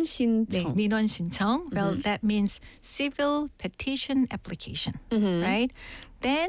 신청. 네, 민원 신청. Well, that means civil petition application, right? Then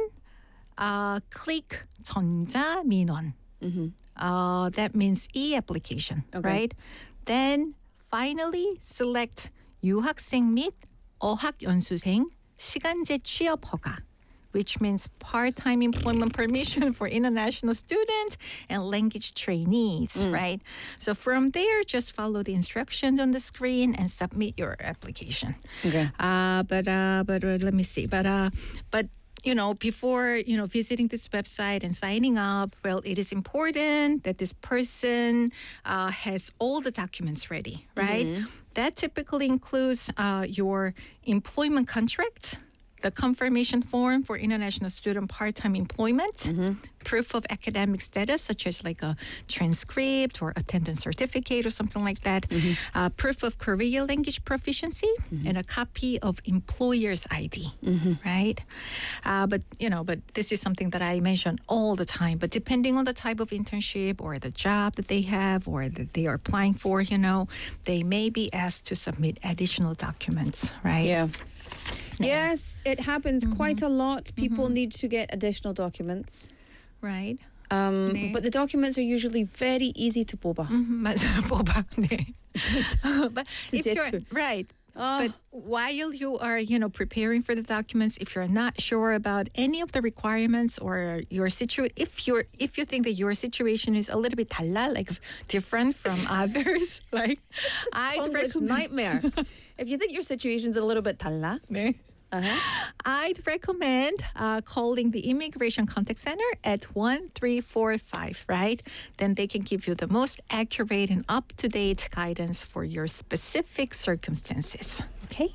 click 전자 민원. That means e-application, right? Then finally select 유학생 및 어학연수생 시간제 취업 허가, which means part-time employment permission for international students and language trainees, right? So from there, just follow the instructions on the screen and submit your application. Okay. But let me see. But before visiting this website and signing up, well, it is important that this person has all the documents ready, right? That typically includes your employment contract, the confirmation form for international student part-time employment, proof of academic status, such as like a transcript or attendance certificate or something like that, proof of Korean language proficiency, and a copy of employer's ID, right? But this is something that I mention all the time. But depending on the type of internship or the job that they have or that they are applying for, they may be asked to submit additional documents, right? Yeah. Yes, it happens quite a lot. People need to get additional documents. Right. But the documents are usually very easy to 뽑아. 맞아, 뽑아. 네. But if you're 제출. right. But while you are, preparing for the documents, if you're not sure about any of the requirements or your if you think that your situation is a little bit 달라, like different from others, like I'd recommend nightmare. If you think your situation's a little bit 달라, 네. I'd recommend calling the Immigration Contact Center at 1345, right? Then they can give you the most accurate and up-to-date guidance for your specific circumstances. Okay?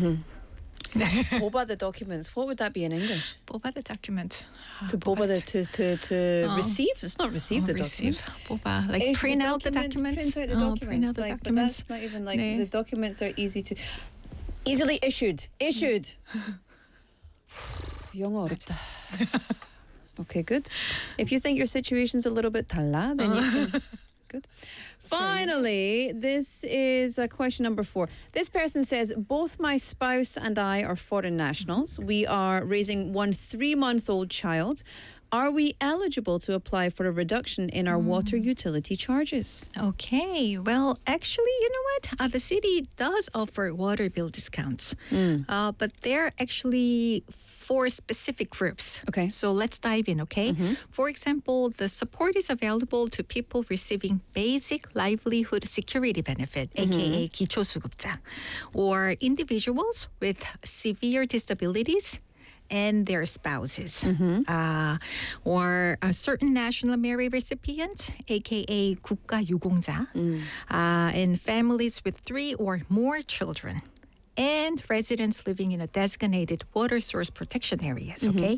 뽑아 the documents. What would that be in English? 뽑아 the document. To 뽑아 to receive? It's not receive the receive. document. 뽑아, like print out the documents. Print out the documents. Print out the But documents. that's not even like 네. the documents are easily issued. 영어 어렵다. Okay, good. If you think your situation's a little bit 달라, then you can. Good. Finally, this is question number 4. This person says, both my spouse and I are foreign nationals. We are raising one 3-month-old child. Are we eligible to apply for a reduction in our water utility charges? Okay. Well, actually, you know what? The city does offer water bill discounts, but they're actually for specific groups. Okay. So let's dive in, okay? For example, the support is available to people receiving basic livelihood security benefit, aka 기초수급자, or individuals with severe disabilities and their spouses, or a certain national merit recipients, aka 국가유공자, and families with 3 or more children, and residents living in a designated water source protection areas. Okay,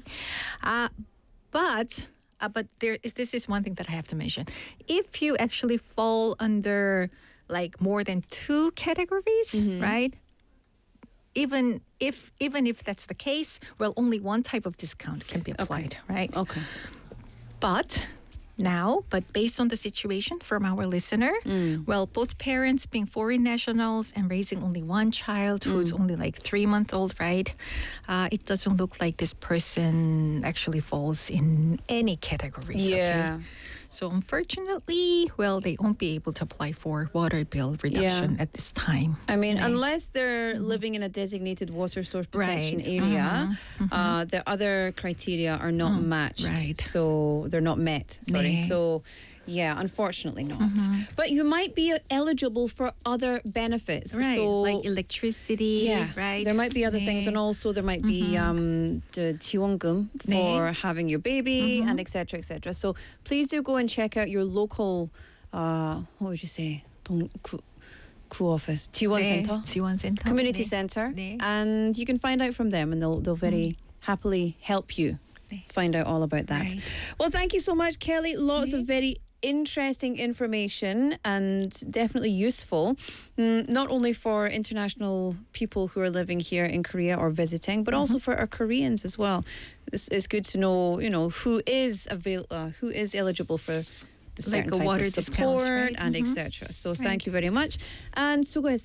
but this is one thing that I have to mention. If you actually fall under like more than 2 categories, right? Even if that's the case, well, only one type of discount can be applied, right? Okay. But based on the situation from our listener, well, both parents being foreign nationals and raising only one child who's only like 3-month-old, right? It doesn't look like this person actually falls in any categories. Yeah. Okay? So unfortunately, well, they won't be able to apply for water bill reduction at this time. I mean, unless they're living in a designated water source protection area, the other criteria are not matched. Right. So they're not met. Sorry. 네. So, yeah, unfortunately not. But you might be eligible for other benefits. Right, So, like electricity, right? There might be other things, and also there might be the 지원금 for having your baby and etc. etc. So please do go and check out your local, what would you say, 구 office, 지원센터, 지원센터, community 네. center, 네. and you can find out from them, and they'll very happily help you find out all about that. Right. Well, thank you so much, Kelly. Lots of very interesting information and definitely useful, not only for international people who are living here in Korea or visiting, but also for our Koreans as well. It's good to know, who is eligible for the certain like a type water of discounts, support right? and etc. So thank you very much, and 수고했습니다.